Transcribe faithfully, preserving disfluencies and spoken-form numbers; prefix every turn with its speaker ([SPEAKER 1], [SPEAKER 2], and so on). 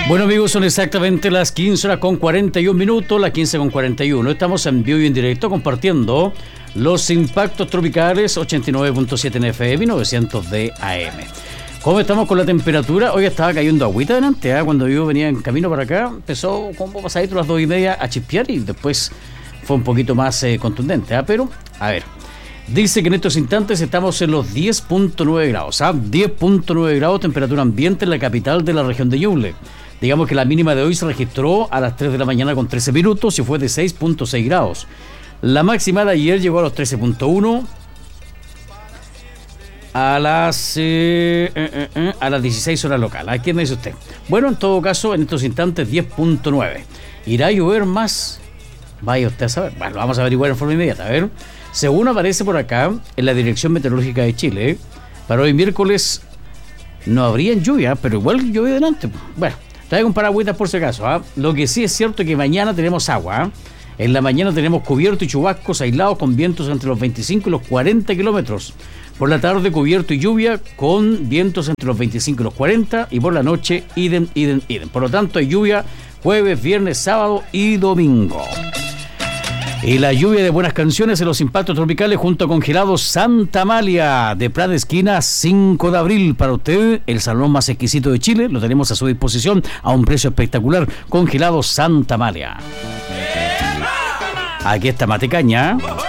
[SPEAKER 1] Bueno, amigos, son exactamente las quince horas con cuarenta y un minutos, las quince con cuarenta y uno. Estamos en vivo y en directo compartiendo los impactos tropicales ochenta y nueve punto siete en F M y novecientos de A M. ¿Cómo estamos con la temperatura? Hoy estaba cayendo agüita delante, ¿eh? Cuando yo venía en camino para acá, empezó como pasadito a las dos y media a chispear y después fue un poquito más eh, contundente, ¿eh? Pero, a ver, dice que en estos instantes estamos en los diez punto nueve grados, ¿ah? diez punto nueve grados, temperatura ambiente en la capital de la región de Ñuble. Digamos que la mínima de hoy se registró a las tres de la mañana con trece minutos y fue de seis punto seis grados. La máxima de ayer llegó a los trece punto uno. A las eh, eh, eh, a las dieciséis horas local. ¿A quién me dice usted? Bueno, en todo caso, en estos instantes diez punto nueve. ¿Irá a llover más? Vaya usted a saber. Bueno, lo vamos a averiguar en forma inmediata. A ver. Según aparece por acá, en la Dirección Meteorológica de Chile, para hoy miércoles no habría lluvia, pero igual llueve delante. Bueno, traigo un paragüitas por si acaso. ¿eh? Lo que sí es cierto es que mañana tenemos agua. ¿eh? En la mañana tenemos cubierto y chubascos aislados con vientos entre los veinticinco y los cuarenta kilómetros. Por la tarde cubierto y lluvia con vientos entre los veinticinco y los cuarenta. Y por la noche, idem, idem, idem. Por lo tanto, hay lluvia jueves, viernes, sábado y domingo. Y la lluvia de buenas canciones en los impactos tropicales junto a Congelados Santa Amalia de Prada Esquina cinco de abril. Para usted, el salón más exquisito de Chile, lo tenemos a su disposición a un precio espectacular. Congelados Santa Amalia. Aquí está Matecaña.